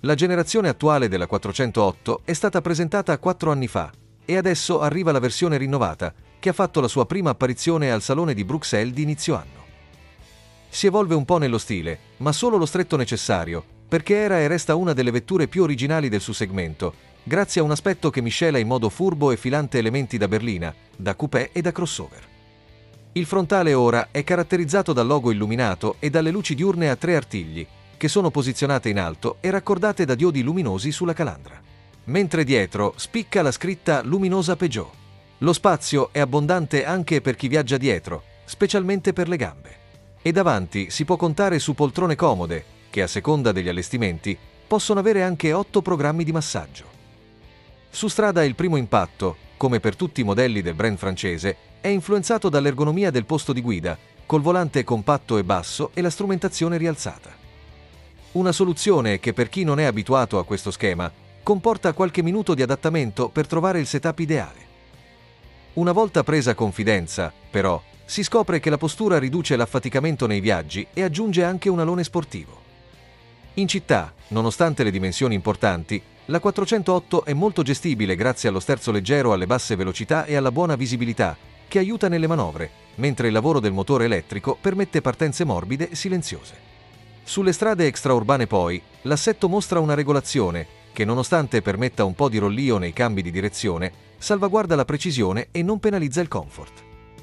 La generazione attuale della 408 è stata presentata 4 anni fa e adesso arriva la versione rinnovata, che ha fatto la sua prima apparizione al Salone di Bruxelles di inizio anno. Si evolve un po' nello stile, ma solo lo stretto necessario, perché era e resta una delle vetture più originali del suo segmento, grazie a un aspetto che miscela in modo furbo e filante elementi da berlina, da coupé e da crossover. Il frontale ora è caratterizzato dal logo illuminato e dalle luci diurne a 3 artigli, che sono posizionate in alto e raccordate da diodi luminosi sulla calandra. Mentre dietro spicca la scritta luminosa Peugeot. Lo spazio è abbondante anche per chi viaggia dietro, specialmente per le gambe. E davanti si può contare su poltrone comode, che a seconda degli allestimenti possono avere anche 8 programmi di massaggio. Su strada il primo impatto, come per tutti i modelli del brand francese, è influenzato dall'ergonomia del posto di guida, col volante compatto e basso e la strumentazione rialzata. Una soluzione che per chi non è abituato a questo schema comporta qualche minuto di adattamento per trovare il setup ideale. Una volta presa confidenza, però, si scopre che la postura riduce l'affaticamento nei viaggi e aggiunge anche un alone sportivo. In città, nonostante le dimensioni importanti, la 408 è molto gestibile grazie allo sterzo leggero alle basse velocità e alla buona visibilità, che aiuta nelle manovre, mentre il lavoro del motore elettrico permette partenze morbide e silenziose. Sulle strade extraurbane poi, l'assetto mostra una regolazione che, nonostante permetta un po' di rollio nei cambi di direzione, salvaguarda la precisione e non penalizza il comfort.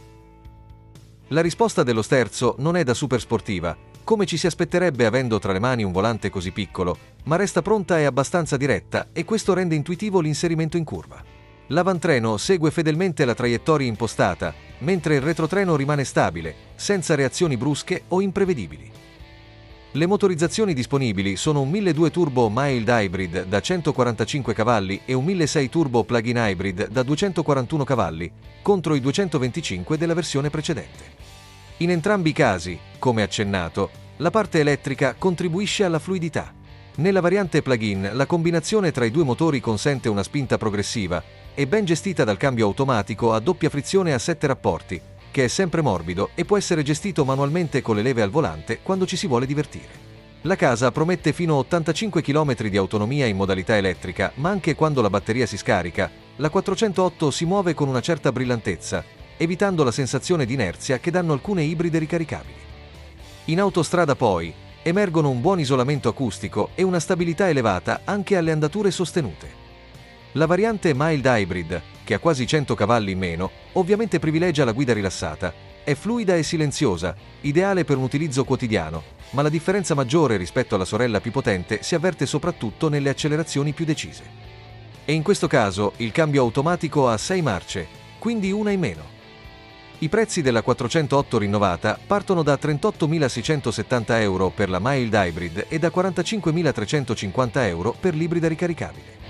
La risposta dello sterzo non è da super sportiva, come ci si aspetterebbe avendo tra le mani un volante così piccolo, ma resta pronta e abbastanza diretta e questo rende intuitivo l'inserimento in curva. L'avantreno segue fedelmente la traiettoria impostata, mentre il retrotreno rimane stabile, senza reazioni brusche o imprevedibili. Le motorizzazioni disponibili sono un 1200 turbo mild hybrid da 145 cavalli e un 1600 turbo plug-in hybrid da 241 cavalli, contro i 225 della versione precedente. In entrambi i casi, come accennato, la parte elettrica contribuisce alla fluidità. Nella variante plug-in la combinazione tra i due motori consente una spinta progressiva e ben gestita dal cambio automatico a doppia frizione a 7 rapporti, che è sempre morbido e può essere gestito manualmente con le leve al volante quando ci si vuole divertire. La casa promette fino a 85 km di autonomia in modalità elettrica, ma anche quando la batteria si scarica, la 408 si muove con una certa brillantezza, evitando la sensazione di inerzia che danno alcune ibride ricaricabili. In autostrada poi, emergono un buon isolamento acustico e una stabilità elevata anche alle andature sostenute. La variante mild hybrid, che ha quasi 100 cavalli in meno, ovviamente privilegia la guida rilassata, è fluida e silenziosa, ideale per un utilizzo quotidiano, ma la differenza maggiore rispetto alla sorella più potente si avverte soprattutto nelle accelerazioni più decise. E in questo caso il cambio automatico ha 6 marce, quindi una in meno. I prezzi della 408 rinnovata partono da 38.670 euro per la mild hybrid e da 45.350 euro per l'ibrida ricaricabile.